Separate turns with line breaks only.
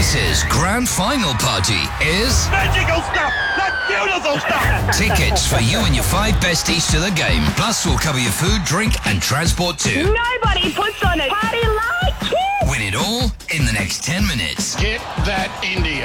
This grand final party is
magical stuff! That's beautiful stuff!
tickets for you and your 5 besties to the game. Plus, we'll cover your food, drink and transport too.
Nobody puts on a party like this!
Win it all in the next 10 minutes.
Get that India.